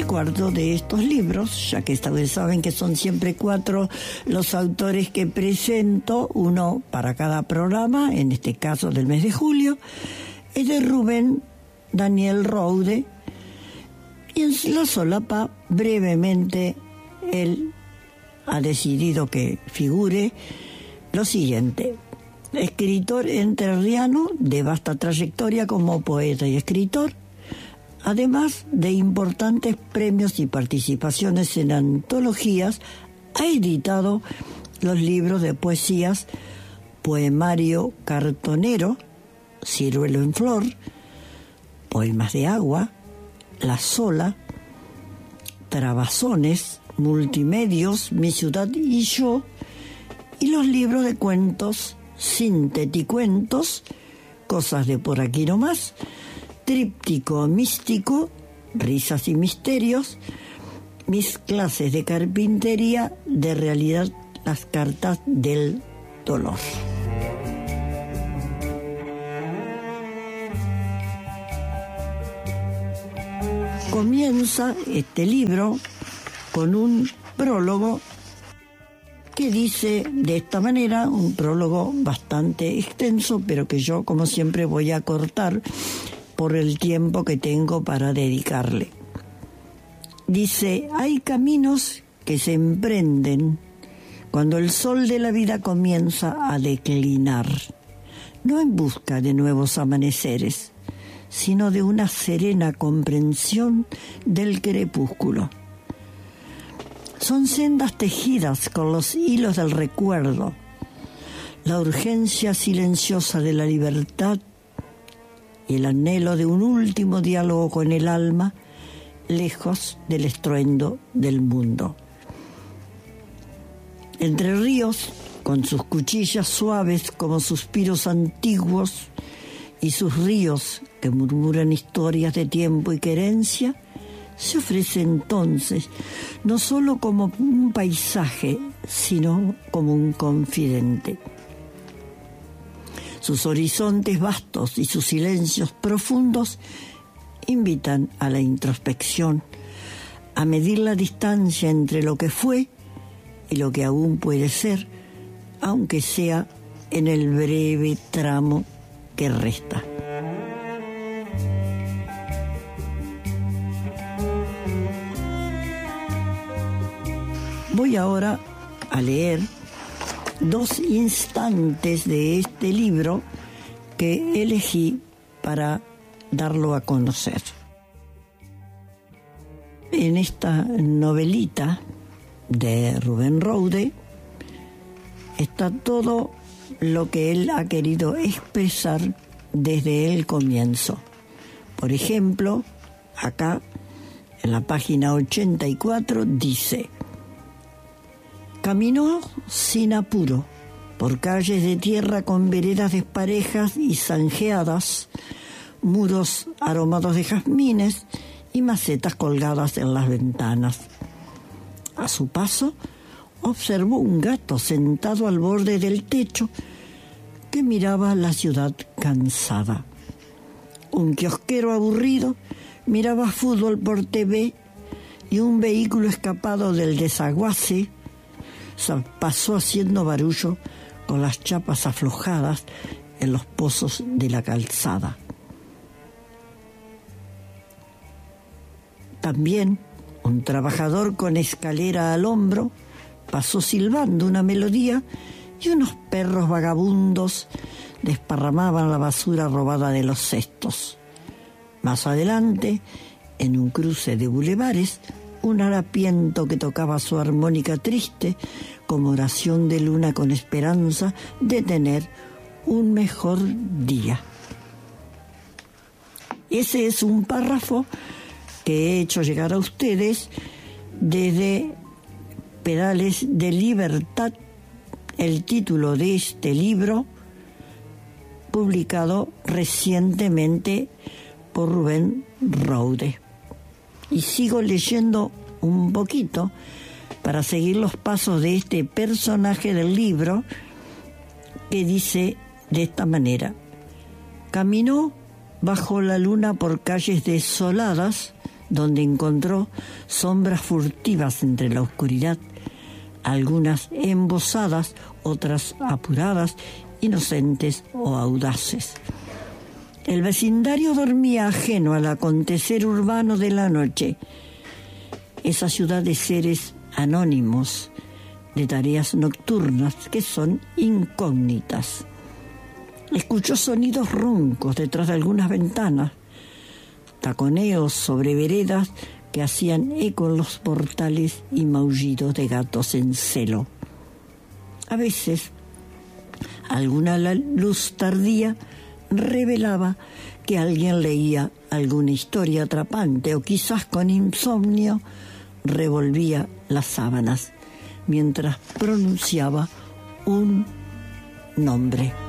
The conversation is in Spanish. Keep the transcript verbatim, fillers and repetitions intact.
cuarto de estos libros, ya que ustedes saben que son siempre cuatro los autores que presento, uno para cada programa, en este caso del mes de julio, es de Rubén Daniel Rode, y en la solapa brevemente él ha decidido que figure lo siguiente: escritor entrerriano de vasta trayectoria como poeta y escritor, además de importantes premios y participaciones en antologías, ha editado los libros de poesías Poemario Cartonero, Ciruelo en Flor, Poemas de Agua, La Sola, Trabazones, Multimedios, Mi Ciudad y Yo, y los libros de cuentos Sinteticuentos, Cosas de por aquí nomás, Tríptico Místico, Risas y Misterios, Mis clases de carpintería, de realidad las cartas del dolor. Comienza este libro con un prólogo que dice de esta manera, un prólogo bastante extenso, pero que yo, como siempre, voy a cortar por el tiempo que tengo para dedicarle. Dice: hay caminos que se emprenden cuando el sol de la vida comienza a declinar, no en busca de nuevos amaneceres, sino de una serena comprensión del crepúsculo. Son sendas tejidas con los hilos del recuerdo, la urgencia silenciosa de la libertad y el anhelo de un último diálogo con el alma, lejos del estruendo del mundo. Entre ríos, con sus cuchillas suaves como suspiros antiguos, y sus ríos que murmuran historias de tiempo y querencia, se ofrece entonces no solo como un paisaje, sino como un confidente. Sus horizontes vastos y sus silencios profundos invitan a la introspección, a medir la distancia entre lo que fue y lo que aún puede ser, aunque sea en el breve tramo que resta. Voy ahora a leer dos instantes de este libro que elegí para darlo a conocer. En esta novelita de Rubén Rode está todo lo que él ha querido expresar desde el comienzo. Por ejemplo, acá en la página ochenta y cuatro dice: caminó sin apuro por calles de tierra con veredas desparejas y zanjeadas, muros aromados de jazmines y macetas colgadas en las ventanas. A su paso, observó un gato sentado al borde del techo que miraba la ciudad cansada. Un kiosquero aburrido miraba fútbol por T V y un vehículo escapado del desaguace pasó haciendo barullo con las chapas aflojadas en los pozos de la calzada. También un trabajador con escalera al hombro pasó silbando una melodía y unos perros vagabundos desparramaban la basura robada de los cestos. Más adelante, en un cruce de bulevares, un harapiento que tocaba su armónica triste como oración de luna con esperanza de tener un mejor día. Ese es un párrafo que he hecho llegar a ustedes desde Pedales de Libertad, el título de este libro publicado recientemente por Rubén Rode. Y sigo leyendo un poquito para seguir los pasos de este personaje del libro, que dice de esta manera: caminó bajo la luna por calles desoladas donde encontró sombras furtivas entre la oscuridad, algunas embosadas, otras apuradas, inocentes o audaces. El vecindario dormía ajeno al acontecer urbano de la noche, esa ciudad de seres anónimos, de tareas nocturnas que son incógnitas. Escuchó sonidos roncos detrás de algunas ventanas, taconeos sobre veredas que hacían eco en los portales y maullidos de gatos en celo. A veces, alguna luz tardía revelaba que alguien leía alguna historia atrapante o quizás con insomnio revolvía las sábanas mientras pronunciaba un nombre.